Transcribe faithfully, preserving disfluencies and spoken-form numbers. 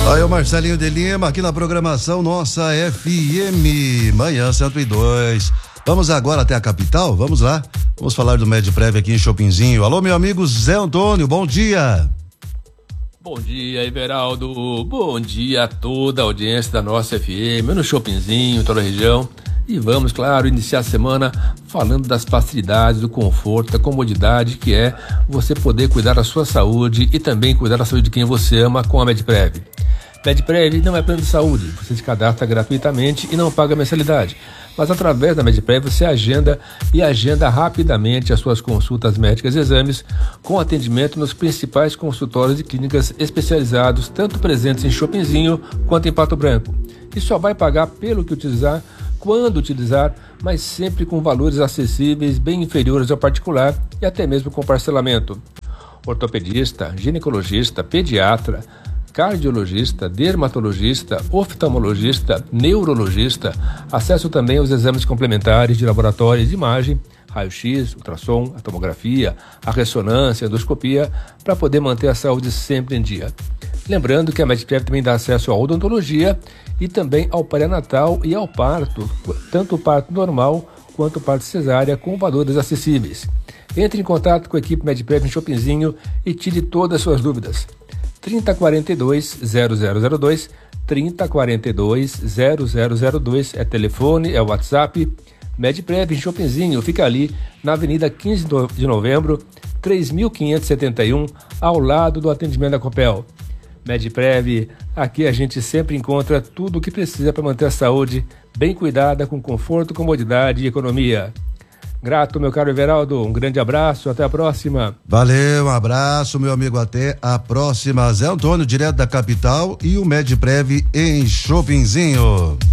Aí o Marcelinho de Lima, aqui na programação Nossa F M, manhã cento e dois. Vamos agora até a capital? Vamos lá. Vamos falar do Medprev aqui em Chopinzinho. Alô, meu amigo Zé Antônio, bom dia. Bom dia, Everaldo. Bom dia a toda a audiência da Nossa F M, no Chopinzinho, toda a região. E vamos, claro, iniciar a semana falando das facilidades, do conforto, da comodidade que é você poder cuidar da sua saúde e também cuidar da saúde de quem você ama com a Medprev. Medprev não é plano de saúde, você se cadastra gratuitamente e não paga mensalidade. Mas através da Medprev você agenda e agenda rapidamente as suas consultas médicas e exames com atendimento nos principais consultórios e clínicas especializados, tanto presentes em Chopinzinho quanto em Pato Branco. E só vai pagar pelo que utilizar, quando utilizar, mas sempre com valores acessíveis, bem inferiores ao particular e até mesmo com parcelamento. Ortopedista, ginecologista, pediatra, cardiologista, dermatologista, oftalmologista, neurologista. Acesso também aos exames complementares de laboratórios de imagem, raio-x, ultrassom, a tomografia, a ressonância, a endoscopia, para poder manter a saúde sempre em dia. Lembrando que a Medprev também dá acesso à odontologia e também ao pré-natal e ao parto, tanto o parto normal quanto o parto cesárea, com valores acessíveis. Entre em contato com a equipe Medprev em Chopinzinho e tire todas as suas dúvidas. trinta quarenta e dois, zero zero zero dois, trinta quarenta e dois, zero zero zero dois é telefone, é WhatsApp. Medprev em Chopinzinho fica ali na Avenida quinze de Novembro, três mil quinhentos e setenta e um, ao lado do atendimento da Copel. Medprev, aqui a gente sempre encontra tudo o que precisa para manter a saúde bem cuidada, com conforto, comodidade e economia. Grato, meu caro Everaldo, um grande abraço, até a próxima. Valeu, um abraço, meu amigo, até a próxima. Zé Antônio, direto da capital, e o Medprev em Chopinzinho.